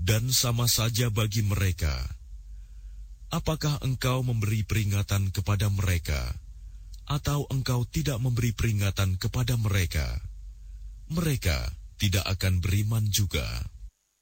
Dan sama saja bagi mereka. Apakah engkau memberi peringatan kepada mereka, atau engkau tidak memberi peringatan kepada mereka? Mereka tidak akan beriman juga.